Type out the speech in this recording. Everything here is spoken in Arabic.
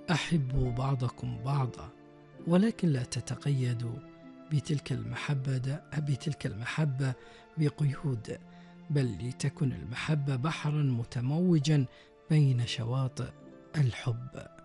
أحبوا بعضكم بعضا، ولكن لا تتقيدوا بتلك المحبة بقيود، بل لتكن المحبة بحرا متموجا بين شواطئ الحب.